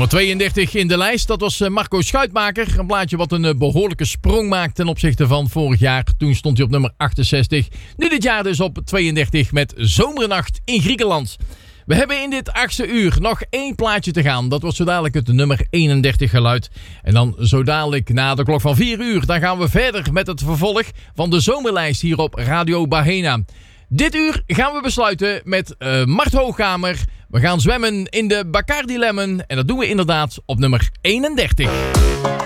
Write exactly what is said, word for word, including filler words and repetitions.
Nummer tweeëndertig in de lijst, dat was Marco Schuitmaker. Een plaatje wat een behoorlijke sprong maakt ten opzichte van vorig jaar. Toen stond hij op nummer achtenzestig. Nu dit jaar dus op tweeëndertig met Zomernacht in Griekenland. We hebben in dit achtste uur nog één plaatje te gaan. Dat wordt zo dadelijk het nummer eenendertig geluid. En dan zo dadelijk na de klok van vier uur... dan gaan we verder met het vervolg van de zomerlijst hier op Radio Bahena. Dit uur gaan we besluiten met uh, Mart Hoogkamer. We gaan zwemmen in de Bacardi Lemon. En dat doen we inderdaad op nummer eenendertig.